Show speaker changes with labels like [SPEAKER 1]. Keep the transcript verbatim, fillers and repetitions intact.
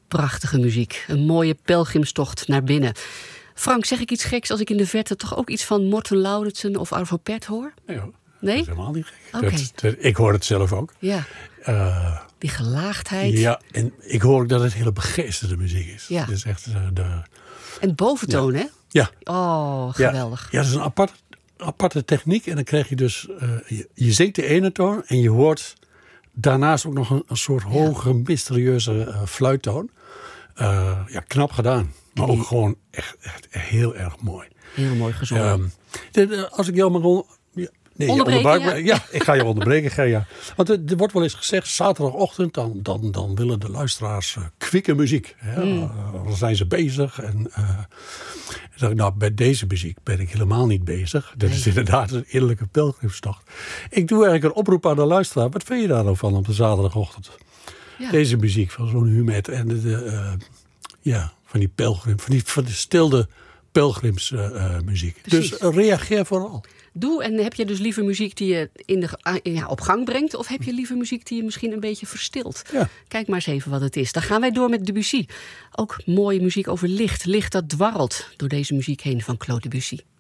[SPEAKER 1] Prachtige muziek. Een mooie pelgrimstocht naar binnen. Frank, zeg ik iets geks als ik in de verte toch ook iets van Morten Lauritsen of Arvo Pärt hoor?
[SPEAKER 2] Nee hoor,
[SPEAKER 1] nee?
[SPEAKER 2] dat is helemaal niet gek.
[SPEAKER 1] Okay.
[SPEAKER 2] Dat, dat, ik hoor het zelf ook.
[SPEAKER 1] Ja.
[SPEAKER 2] Uh,
[SPEAKER 1] Die gelaagdheid.
[SPEAKER 2] Ja, en ik hoor ook dat het hele begeesterde muziek is.
[SPEAKER 1] Ja.
[SPEAKER 2] Het is echt uh, de...
[SPEAKER 1] En boventoon,
[SPEAKER 2] ja.
[SPEAKER 1] hè?
[SPEAKER 2] Ja.
[SPEAKER 1] Oh, geweldig.
[SPEAKER 2] Ja, ja, dat is een apart, aparte techniek. En dan krijg je dus... Uh, je, je zingt de ene toon en je hoort daarnaast ook nog een, een soort hoge, ja. mysterieuze uh, fluittoon. Uh, ja, knap gedaan. Maar ook gewoon echt, echt heel erg mooi.
[SPEAKER 1] Heel mooi gezongen. Um,
[SPEAKER 2] de, de, als ik jou maar... On, ja, nee,
[SPEAKER 1] onderbreken, ja.
[SPEAKER 2] ja, ik ga je onderbreken. Ga, ja. Want er, er wordt wel eens gezegd, zaterdagochtend... dan, dan, dan willen de luisteraars uh, kwikke muziek. Hè? Mm. Uh, dan zijn ze bezig. En uh, zeg ik, nou, bij deze muziek ben ik helemaal niet bezig. Dat nee. is inderdaad een innerlijke pelgrimstocht. Ik doe eigenlijk een oproep aan de luisteraar. Wat vind je daar nou van op de zaterdagochtend? Ja. Deze muziek van zo'n Humet en de... de uh, ja, van die pelgrim, van die van de stilde pelgrimsmuziek. Uh, dus uh, reageer vooral.
[SPEAKER 1] Doe, en heb je dus liever muziek die je in de, uh, ja, op gang brengt... of heb je liever muziek die je misschien een beetje verstilt?
[SPEAKER 2] Ja.
[SPEAKER 1] Kijk maar eens even wat het is. Dan gaan wij door met Debussy. Ook mooie muziek over licht. Licht dat dwarrelt door deze muziek heen van Claude Debussy.